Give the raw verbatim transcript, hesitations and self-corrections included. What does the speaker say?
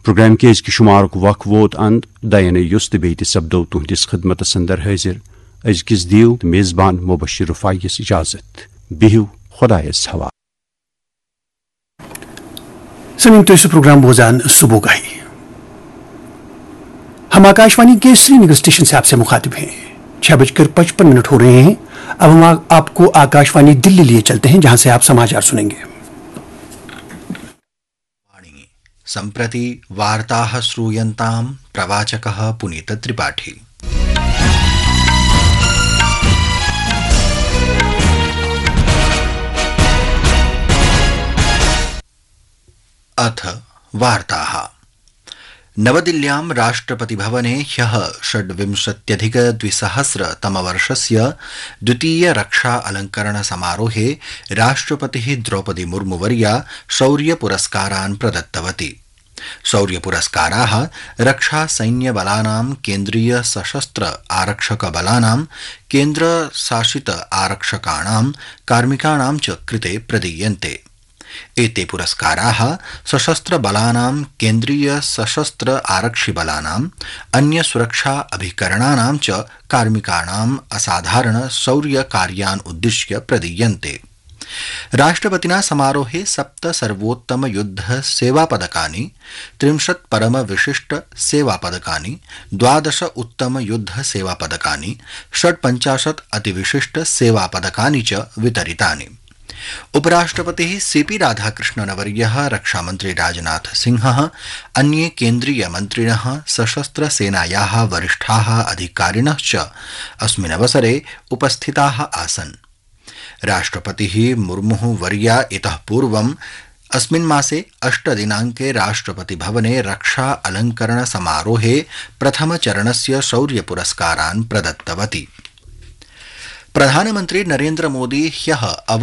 Program के अजकि शुमारुक वक वोत अंद दयन युस्त बेत सब्दो तुहदिस खिदमत अंदर हाजिर अजकिस दिल मेजबान मुबशिर रुफाइस इजाजत बिहु खुदायस हवा समीम तो इस प्रोग्राम बोजान सुबह का ही हम आकाशवाणी के श्रीनगर स्टेशन से आपसे मुखातिब हैं। छह बजकर पचपन मिनट हो रहे हैं। अब हम आ, आपको आकाशवाणी दिल्ली लिए चलते हैं, जहां से आप समाचार सुनेंगे। सम्प्रति वार्ताः श्रूयन्तां प्रवाचकः पुनीत त्रिपाठी। अथ वार्ताः। नवदिल्ल्यां राष्ट्रपतिभवने ह्यः षड्विंशत्यधिकद्विसहस्रतमवर्षस्य द्वितीय रक्षा अलङ्करण समारोहे राष्ट्रपतिः द्रौपदी मुर्मुवर्या शौर्यपुरस्कारान् प्रदत्तवती। शौर्यपुरस्काराः रक्षा सैन्यबलानां केन्द्रीय सशस्त्र आरक्षक बलानां केन्द्रशासित आरक्षकाणां कार्मिकाणां च कृते प्रदीयन्ते। एते पुरस्काराः सशस्त्र बलानां केन्द्रीय सशस्त्र आरक्षि बलानां अन्य सुरक्षा अभिकरणानां च कार्मिकाणाम् असाधारण शौर्य कार्यान् उद्दिश्य प्रदीयन्ते। राष्ट्रपतिना समारोहे सप्त सर्वोत्तम युद्ध सेवा पदकानि, त्रिंशत् परम विशिष्ट सेवा पदकानि, द्वादश उत्तम युद्ध सेवा पदकानि, षट्पञ्चाशत् अतिविशिष्ट सेवा पदकानि च वितरितानि। उपराष्ट्रपतिः सीपी राधाकृष्णनवर्यः, रक्षामन्त्री राजनाथ सिंहः, अन्ये केन्द्रीय मन्त्रिणः, सशस्त्र सेनायाः वरिष्ठाः अधिकारिणः च अस्मिन् अवसरे उपस्थिताः आसन्। राष्ट्रपतिः मुर्मुः वर्या इतः पूर्वम् अस्मिन् मासे अष्टदिनाङ्के राष्ट्रपतिभवने रक्षा अलङ्करण समारोहे प्रथमचरणस्य शौर्यपुरस्कारान् प्रदत्तवती। प्रधानमन्त्री नरेन्द्र मोदी ह्यः